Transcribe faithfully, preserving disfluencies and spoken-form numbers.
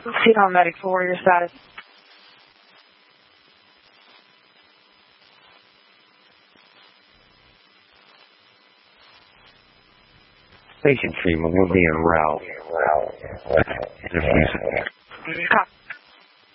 Phenom Medic four, your status. Station Fremont will be en route. Copy.